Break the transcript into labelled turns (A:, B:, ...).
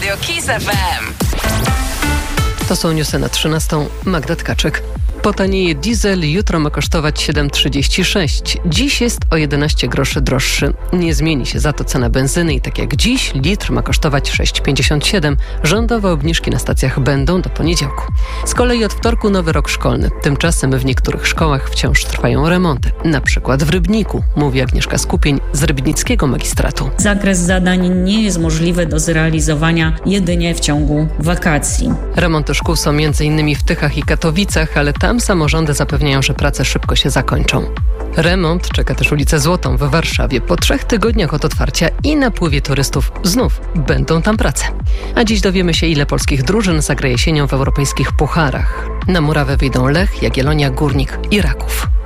A: Radio Kiss FM.
B: To są newsy na 13. Magda Tkaczyk. Potanieje diesel, jutro ma kosztować 7,36. Dziś jest o 11 groszy droższy. Nie zmieni się za to cena benzyny i tak jak dziś, litr ma kosztować 6,57. Rządowe obniżki na stacjach będą do poniedziałku. Z kolei od wtorku nowy rok szkolny. Tymczasem w niektórych szkołach wciąż trwają remonty. Na przykład w Rybniku, mówi Agnieszka Skupień z Rybnickiego Magistratu.
C: Zakres zadań nie jest możliwy do zrealizowania jedynie w ciągu wakacji.
B: Remonty szkół są m.in. w Tychach i Katowicach, ale tam samorządy zapewniają, że prace szybko się zakończą. Remont czeka też ulicę Złotą w Warszawie. Po 3 tygodniach od otwarcia i napływie turystów znów będą tam prace. A dziś dowiemy się, ile polskich drużyn zagra jesienią w europejskich pucharach. Na murawę wyjdą Lech, Jagiellonia, Górnik i Raków.